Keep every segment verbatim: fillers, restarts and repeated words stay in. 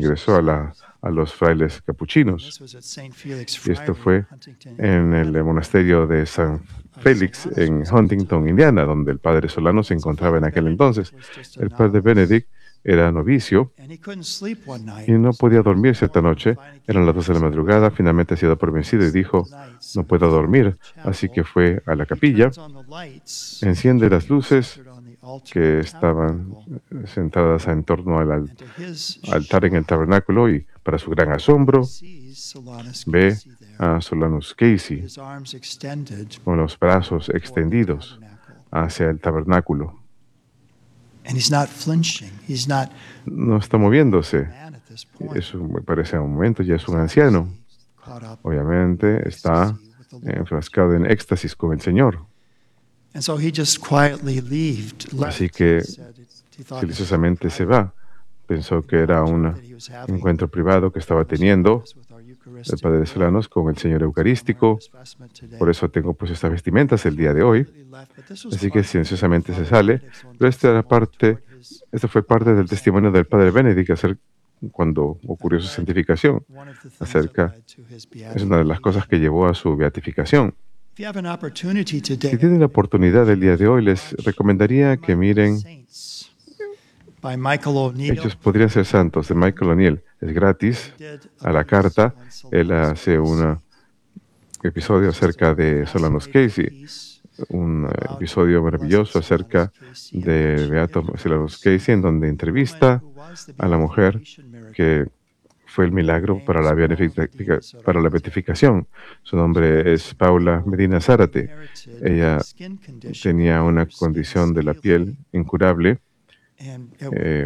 ingresó a, la, a los frailes capuchinos. Y esto fue en el monasterio de San Félix en Huntington, Indiana, donde el padre Solano se encontraba en aquel entonces. El padre Benedict era novicio y no podía dormir cierta noche. Eran las dos de la madrugada. Finalmente ha sido por vencido y dijo, no puedo dormir. Así que fue a la capilla, enciende las luces que estaban sentadas en torno al al- altar en el tabernáculo y, para su gran asombro, ve a Solanus Casey con los brazos extendidos hacia el tabernáculo. No está moviéndose. Eso me parece a un momento, ya es un anciano. Obviamente está enfrascado en éxtasis con el Señor. Así que silenciosamente se va. Pensó que era un encuentro privado que estaba teniendo el Padre Solanos con el Señor Eucarístico. Por eso tengo pues estas vestimentas el día de hoy. Así que silenciosamente se sale. Pero esta era parte, esto fue parte del testimonio del Padre Benedict acerca cuando ocurrió su santificación. Acerca, es una de las cosas que llevó a su beatificación. Si tienen la oportunidad el día de hoy, les recomendaría que miren Ellos podrían ser santos, de Michael O'Neill. Es gratis. A la carta, él hace un episodio acerca de Solanus Casey, un episodio maravilloso acerca de Beato Solanus Casey, en donde entrevista a la mujer que fue el milagro para la, para la beatificación. Su nombre es Paula Medina Zárate. Ella tenía una condición de la piel incurable eh,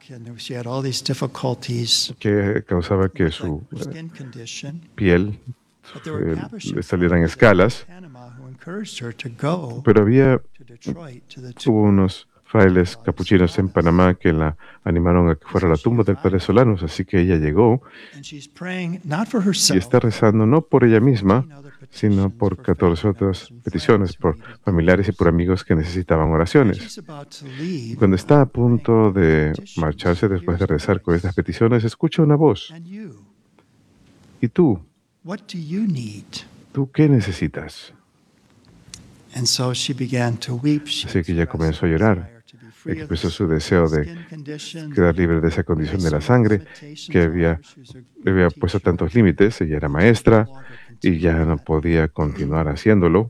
que causaba que su eh, piel eh, le salieran escalas. Pero había hubo unos frailes capuchinos en Panamá que la animaron a que fuera a la tumba del Padre Solanus, así que ella llegó y está rezando no por ella misma, sino por catorce otras peticiones, por familiares y por amigos que necesitaban oraciones. Y cuando está a punto de marcharse después de rezar con estas peticiones, escucha una voz. ¿Y tú? ¿Tú qué necesitas? Así que ella comenzó a llorar. Expresó su deseo de quedar libre de esa condición de la sangre que había, había puesto tantos límites. Ella era maestra y ya no podía continuar haciéndolo.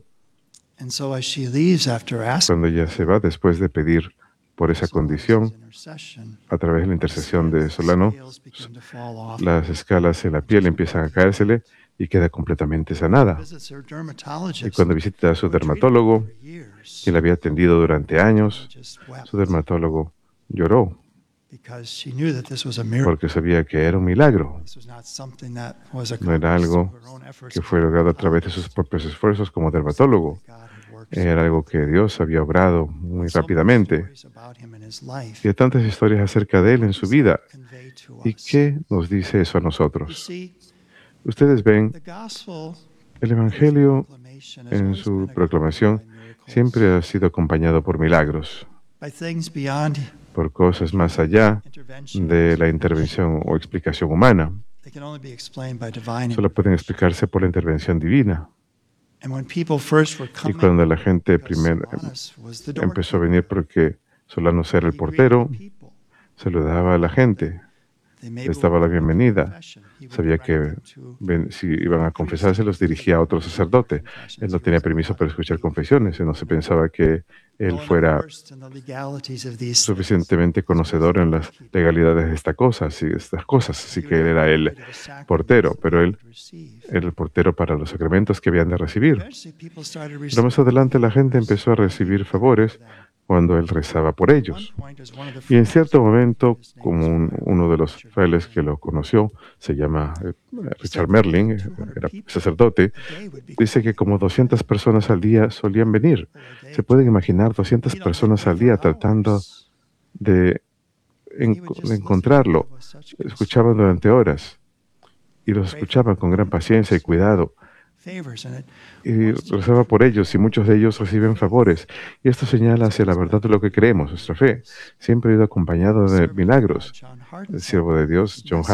Cuando ella se va, después de pedir por esa condición, a través de la intercesión de Solano, las escalas en la piel empiezan a caérsele y queda completamente sanada. Y cuando visita a su dermatólogo, que la había atendido durante años, su dermatólogo lloró porque sabía que era un milagro. No era algo que fue logrado a través de sus propios esfuerzos como dermatólogo. Era algo que Dios había obrado muy rápidamente. Y hay tantas historias acerca de él en su vida. ¿Y qué nos dice eso a nosotros? Ustedes ven, el Evangelio en su proclamación siempre ha sido acompañado por milagros, por cosas más allá de la intervención o explicación humana. Solo pueden explicarse por la intervención divina. Y cuando la gente primero empezó a venir porque Solanus era el portero, saludaba a la gente, les daba la bienvenida. Sabía que ven, si iban a confesarse, los dirigía a otro sacerdote. Él no tenía permiso para escuchar confesiones. Él no se pensaba que él fuera suficientemente conocedor en las legalidades de esta cosa, así, estas cosas. Así que él era el portero, pero él era el portero para los sacramentos que habían de recibir. Pero más adelante la gente empezó a recibir favores cuando él rezaba por ellos. Y en cierto momento, como un, uno de los frailes que lo conoció, se llama eh, Richard Merlin, era sacerdote, dice que como doscientas personas al día solían venir. ¿Se pueden imaginar doscientas personas al día tratando de, en, de encontrarlo? Escuchaban durante horas y los escuchaban con gran paciencia y cuidado. Y rezaba por ellos, y muchos de ellos reciben favores. Y esto señala hacia la verdad de lo que creemos, nuestra fe. Siempre ha ido acompañado de milagros. El siervo de Dios, John